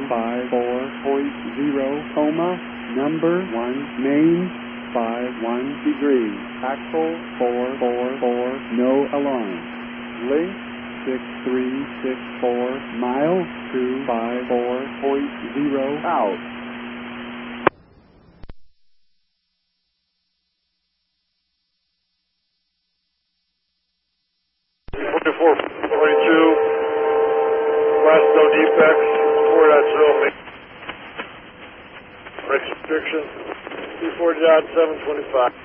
254.0, coma, number 1, main, 51 degrees, axle 444, no alarm. Link 6364, mile 254.0, out. 4442, last no defects, 4.0, make restriction, 34 John 725.